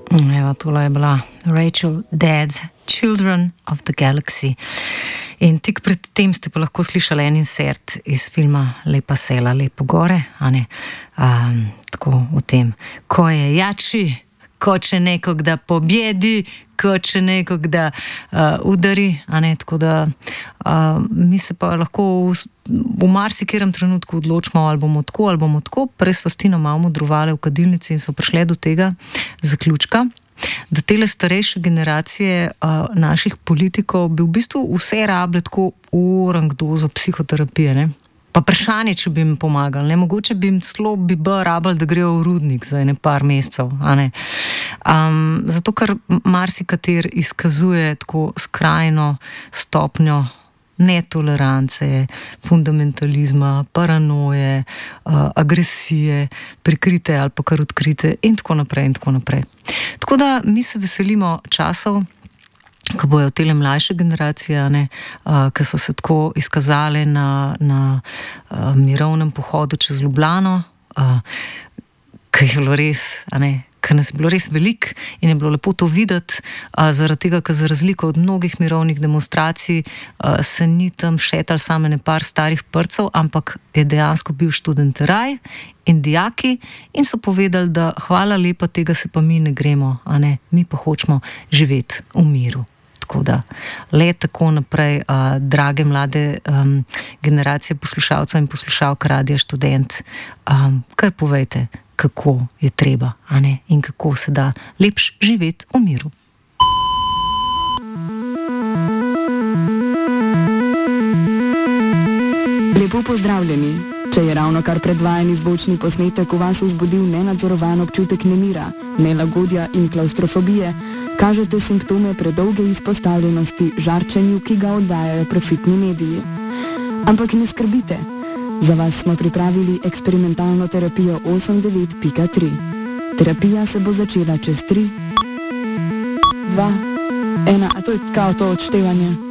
Evo, tole je bila Rachel Dead, Children of the Galaxy. In tik pred tem ste pa lahko slišali en insert iz filma Lepa sela, lepo gore, a ne? Tako v tem, ko je jači, ko če nekog da pobjedi, ko če nekog da udari, a ne? Tako da mi se pa lahko v marsikerem trenutku odločimo, ali bomo tako. Prej smo s Tino malo modrovali v kadilnici in smo prišli do tega zaključka, da tele starejše generacije naših politikov bi v bistvu vse rabile tako urang dozo psihoterapije, ne? Pa vprašanje, če bi jim pomagali, ne? Mogoče bi jim celo rabili, da grejo v rudnik za ene par mesecev, a ne? Zato, ker marsikater izkazuje tako skrajno stopnjo netolerance, fundamentalizma, paranoje, agresije, prikrite ali pa kar odkrite in tako naprej. Tako da mi se veselimo časov, ko bojo tele mlajše generacije, ki so se tako izkazale na mirovnem pohodu čez Ljubljano, ki je bilo res, ker nas je bilo res veliko in je bilo lepo to videti, zaradi tega, ker za razliko od mnogih mirovnih demonstracij se ni tam šetal samo ne par starih prcev, ampak je dejansko bil študenteraj in dijaki in so povedali, da hvala lepa, tega se pa mi ne gremo, mi pa hočemo živeti v miru. Tako da, le tako naprej, drage mlade generacije poslušalcev in poslušalk Radia Študent, kar povejte, kako je treba, in kako se da lepš živeti v miru. Lepo pozdravljeni. Če je ravno kar predvajani zvočni posnetek v vas vzbudil nenadzorovan občutek nemira, nelagodja in klaustrofobije, kažete simptome predolge izpostavljenosti žarčenju, ki ga oddajajo profitni mediji. Ampak ne skrbite. Za vas smo pripravili eksperimentalno terapijo 89.3. Terapija se bo začela čez 3, 2, 1, a to je kao to odštevanje.